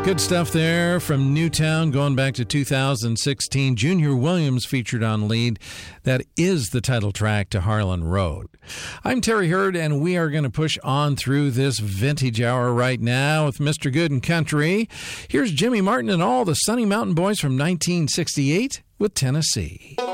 Good stuff there from Newtown going back to 2016. Junior Williams featured on lead. That is the title track to Harlan Road. I'm Terry Hurd, and we are going to push on through this vintage hour right now with Mr. Good and Country. Here's Jimmy Martin and all the Sunny Mountain Boys from 1968 with Tennessee.